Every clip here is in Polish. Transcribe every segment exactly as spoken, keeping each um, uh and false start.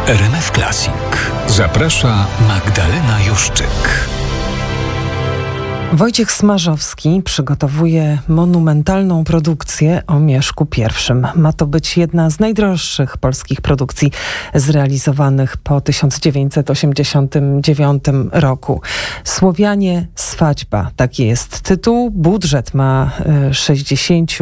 w R M F Classic. Zaprasza Magdalena Juszczyk. Wojciech Smarzowski przygotowuje monumentalną produkcję o Mieszku pierwszym. Ma to być jedna z najdroższych polskich produkcji zrealizowanych po tysiąc dziewięćset osiemdziesiątym dziewiątym roku. Słowianie, swadźba, taki jest tytuł. Budżet ma sześćdziesiąt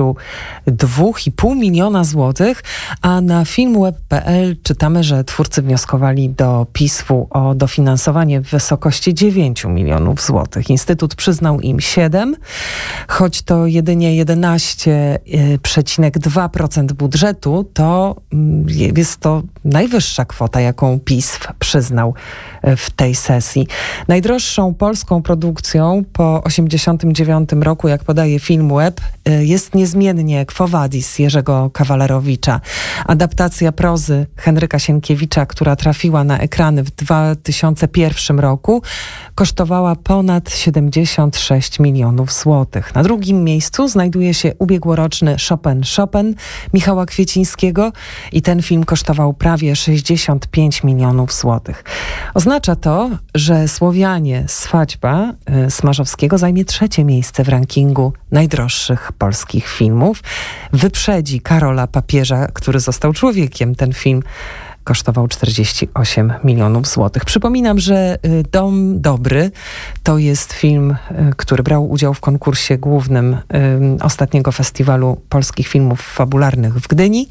dwa i pół miliona złotych, a na filmweb kropka pe el czytamy, że twórcy wnioskowali do PiSF-u o dofinansowanie w wysokości dziewięć milionów złotych. Instytut przyznał Znał im siedem, choć to jedynie jedenaście przecinek dwa procent budżetu, to jest to najwyższa kwota, jaką PiSF przyznał w tej sesji. Najdroższą polską produkcją po osiemdziesiątym dziewiątym roku, jak podaje Filmweb, jest niezmiennie Quo Vadis Jerzego Kawalerowicza. Adaptacja prozy Henryka Sienkiewicza, która trafiła na ekrany w dwa tysiące pierwszym roku, kosztowała ponad siedemdziesiąt sześć milionów złotych. Na drugim miejscu znajduje się ubiegłoroczny Chopin Chopin Michała Kwiecińskiego i ten film kosztował prawie sześćdziesiąt pięć milionów złotych. Oznacza to, że Słowianie, swadźba y, Smarzowskiego zajmie trzecie miejsce w rankingu najdroższych polskich filmów. Wyprzedzi Karola Papieża, który został człowiekiem. Ten film kosztował czterdzieści osiem milionów złotych. Przypominam, że Dom Dobry to jest film, który brał udział w konkursie głównym ostatniego festiwalu polskich filmów fabularnych w Gdyni.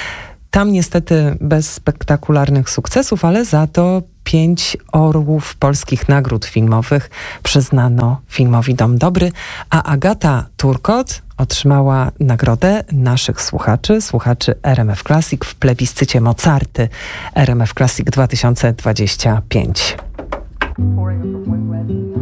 Tam niestety bez spektakularnych sukcesów, ale za to pięć orłów polskich nagród filmowych przyznano filmowi Dom Dobry, a Agata Turkot otrzymała nagrodę naszych słuchaczy, słuchaczy R M F Classic w plebiscycie Mozarty R M F Classic dwa tysiące dwudziesty piąty.